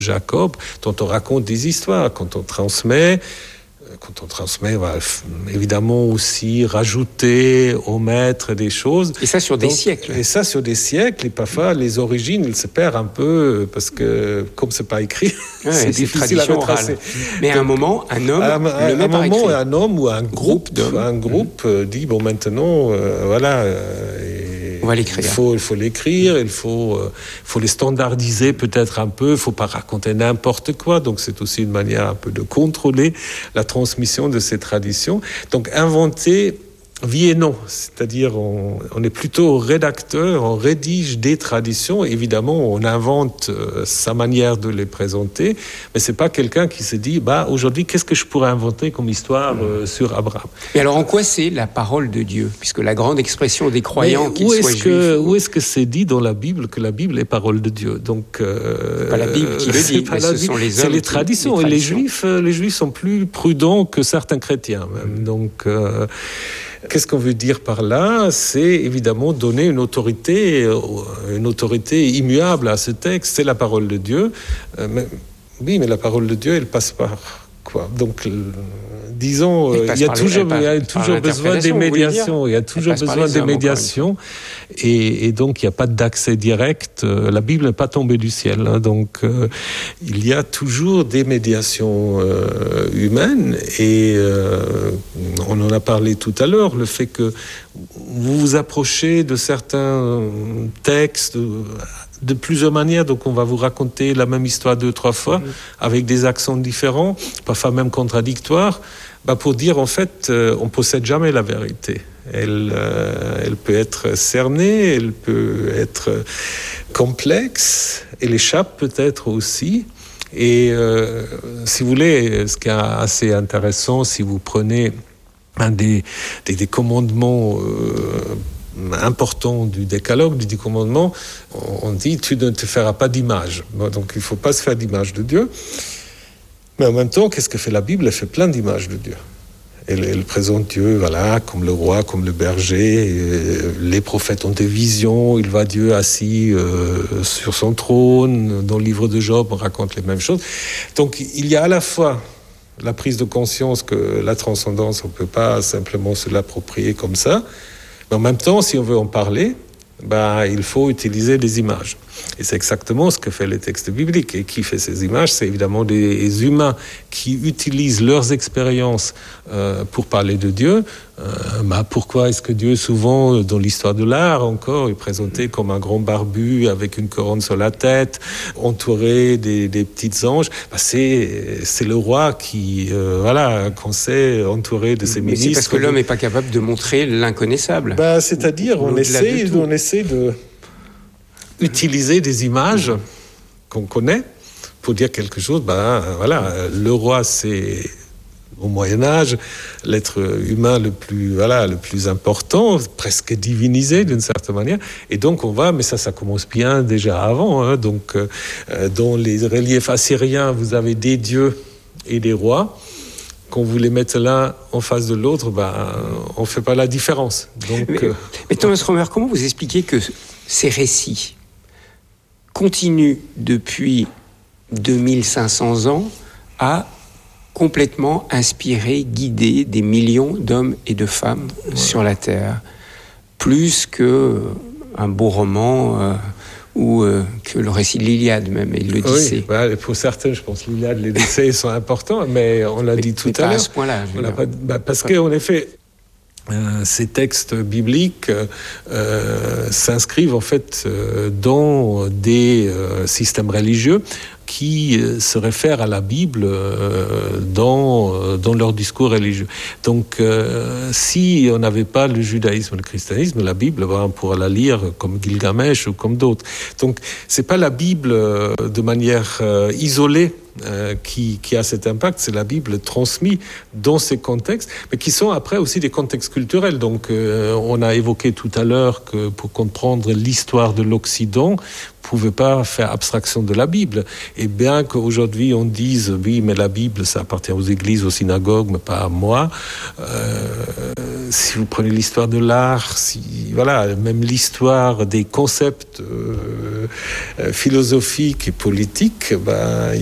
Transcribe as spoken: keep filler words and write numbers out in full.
Jacob, dont on raconte des histoires, quand on transmet. Quand on transmet, on va évidemment aussi rajouter au maître des choses. Et ça sur des Donc, siècles. Et ça sur des siècles. Et parfois, les origines, ils se perdent un peu parce que, comme c'est pas écrit, ouais, c'est, c'est difficile à retracer. Mais Donc, à un moment, un homme à, le met à par un moment, écrit. un homme ou un groupe, groupe un groupe mmh. dit bon maintenant, euh, voilà. Euh, On va l'écrire. Il faut, il faut l'écrire, il faut, euh, faut les standardiser peut-être un peu, il ne faut pas raconter n'importe quoi. Donc c'est aussi une manière un peu de contrôler la transmission de ces traditions. Donc inventer, oui et non. C'est-à-dire on, on est plutôt rédacteur, on rédige des traditions. Évidemment, on invente euh, sa manière de les présenter, mais ce n'est pas quelqu'un qui se dit bah, aujourd'hui, qu'est-ce que je pourrais inventer comme histoire euh, sur Abraham. Et alors en quoi c'est la parole de Dieu ? Puisque la grande expression des croyants, mais qu'ils où est-ce soient que, juifs... Où est-ce que c'est dit dans la Bible que la Bible est parole de Dieu ? Donc, euh, c'est pas la Bible qui le dit, mais ce sont les hommes. C'est les traditions. Qui, les traditions. Et les Juifs, les Juifs sont plus prudents que certains chrétiens même. Donc... Euh, Qu'est-ce qu'on veut dire par là ? C'est évidemment donner une autorité, une autorité immuable à ce texte. C'est la parole de Dieu. Euh, mais, oui, mais la parole de Dieu, elle passe par quoi ? Donc, euh, disons, il y a toujours, il y a toujours besoin des médiations. Il y a toujours besoin des médiations. Et, et donc, il n'y a pas d'accès direct. La Bible n'est pas tombée du ciel. Hein, donc, euh, il y a toujours des médiations euh, humaines. Et euh, on en a parlé tout à l'heure, le fait que vous vous approchez de certains textes de, de plusieurs manières. Donc, on va vous raconter la même histoire deux, trois fois, mmh. avec des accents différents, parfois même contradictoires, bah pour dire, en fait, euh, on ne possède jamais la vérité. Elle, euh, elle peut être cernée, elle peut être complexe, elle échappe peut-être aussi. Et euh, si vous voulez, ce qui est assez intéressant, si vous prenez un des, des, des commandements euh, importants du décalogue, du dix commandements, on dit « tu ne te feras pas d'image ». Donc il ne faut pas se faire d'image de Dieu. Mais en même temps, qu'est-ce que fait la Bible ? Elle fait plein d'images de Dieu. Elle, elle présente Dieu, voilà, comme le roi, comme le berger. Les prophètes ont des visions. Il voit Dieu assis euh, sur son trône. Dans le livre de Job, on raconte les mêmes choses. Donc, il y a à la fois la prise de conscience que la transcendance, on ne peut pas simplement se l'approprier comme ça. Mais en même temps, si on veut en parler, ben, il faut utiliser des images. Et c'est exactement ce que fait les textes bibliques. Et qui fait ces images ? C'est évidemment des humains qui utilisent leurs expériences euh, pour parler de Dieu. Euh, bah pourquoi est-ce que Dieu, souvent, dans l'histoire de l'art encore, est présenté comme un grand barbu avec une couronne sur la tête, entouré des, des petits anges ? Bah c'est, c'est le roi qui, euh, voilà, qu'on sait, entouré de ses Mais ministres. C'est parce que l'homme n'est pas capable de montrer l'inconnaissable. Bah, c'est-à-dire, on essaie, on essaie de... utiliser des images qu'on connaît pour dire quelque chose. Ben voilà, le roi, c'est au Moyen-Âge l'être humain le plus, voilà, le plus important, presque divinisé d'une certaine manière. Et donc on va, mais ça, ça commence bien déjà avant. Hein, donc euh, dans les reliefs assyriens, vous avez des dieux et des rois. Quand vous les mettez l'un en face de l'autre, ben on fait pas la différence. Donc, mais, euh, mais Thomas Romer, comment vous expliquez que ces récits continue depuis deux mille cinq cents ans à complètement inspirer, guider des millions d'hommes et de femmes ouais. sur la Terre, plus qu'un beau roman euh, ou euh, que le récit de l'Iliade même, et l'Odyssée. Oui, bah, pour certains, je pense que l'Iliade et l'Odyssée sont importants, mais on l'a mais, dit tout mais à l'heure. À ce point-là, je pas, bah, parce qu'en effet, Euh, ces textes bibliques euh, s'inscrivent en fait euh, dans des euh, systèmes religieux qui euh, se réfèrent à la Bible euh, dans, euh, dans leur discours religieux. Donc, euh, si on n'avait pas le judaïsme et le christianisme, la Bible, ben, on pourra la lire comme Gilgamesh ou comme d'autres. Donc, c'est pas la Bible euh, de manière euh, isolée euh, qui, qui a cet impact, c'est la Bible transmise dans ces contextes, mais qui sont après aussi des contextes culturels. Donc, euh, on a évoqué tout à l'heure que pour comprendre l'histoire de l'Occident, on ne pouvait pas faire abstraction de la Bible. Et bien qu'aujourd'hui on dise oui, mais la Bible, ça appartient aux églises, aux synagogues, mais pas à moi. Euh, si vous prenez l'histoire de l'art, si, voilà, même l'histoire des concepts euh, philosophiques et politiques, ben,